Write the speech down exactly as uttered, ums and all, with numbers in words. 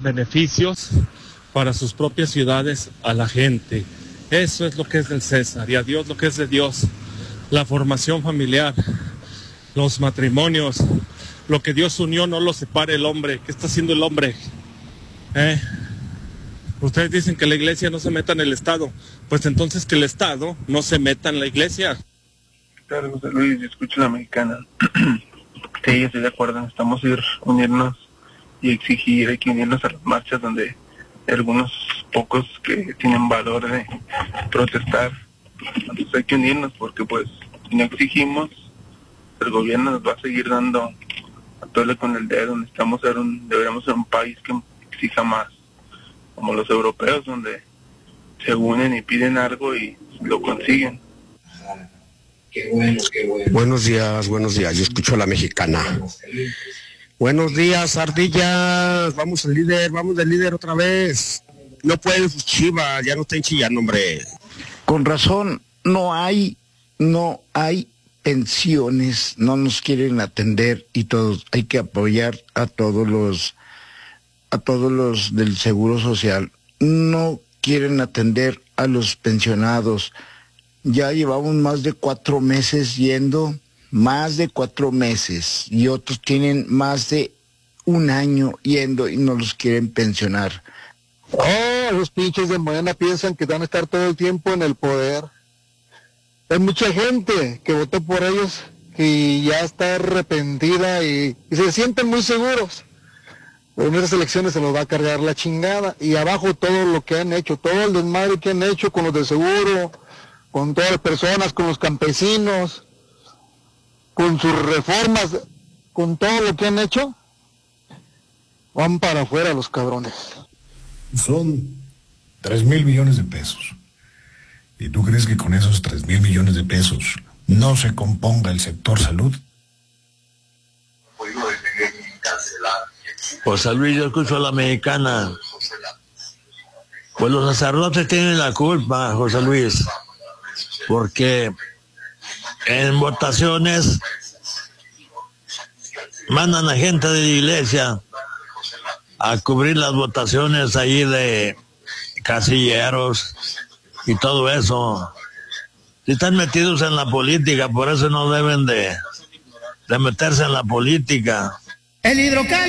beneficios para sus propias ciudades a la gente. Eso es lo que es del César, y a Dios lo que es de Dios. La formación familiar, los matrimonios, lo que Dios unió no lo separe el hombre. ¿Qué está haciendo el hombre? ¿Eh? Ustedes dicen que la iglesia no se meta en el Estado, pues entonces que el Estado no se meta en la iglesia. Claro, José Luis, yo escucho la mexicana. Sí, estoy de acuerdo, necesitamos ir, unirnos y exigir, hay que unirnos a las marchas donde hay algunos pocos que tienen valor de protestar. Entonces hay que unirnos porque pues si no exigimos, el gobierno nos va a seguir dando a tole con el dedo. Necesitamos ser un, deberíamos ser un país que exija más, como los europeos, donde se unen y piden algo y lo consiguen. Qué bueno, qué bueno. Buenos días, buenos días. Yo escucho a la mexicana. Buenos días, ardillas. Vamos al líder, vamos del líder otra vez. No pueden sus chivas, ya no estén chillando, hombre. Con razón, no hay, no hay pensiones, no nos quieren atender y todos, hay que apoyar a todos los, a todos los del Seguro Social. No quieren atender a los pensionados. Ya llevamos más de cuatro meses yendo, más de cuatro meses, y otros tienen más de un año yendo y no los quieren pensionar. Oh, los pinches de Morena piensan que van a estar todo el tiempo en el poder. Hay mucha gente que votó por ellos que ya está arrepentida y, y se sienten muy seguros. Pero en esas elecciones se los va a cargar la chingada. Y abajo todo lo que han hecho, todo el desmadre que han hecho con los de seguro, con todas las personas, con los campesinos, con sus reformas, con todo lo que han hecho, van para afuera los cabrones. Son tres mil millones de pesos. ¿Y tú crees que con esos tres mil millones de pesos no se componga el sector salud? José Luis, yo escucho a la mexicana. Pues los sacerdotes tienen la culpa, José Luis, porque en votaciones mandan a gente de la iglesia a cubrir las votaciones ahí de casilleros y todo eso. Si están metidos en la política, por eso no deben de, de meterse en la política. El hidrocal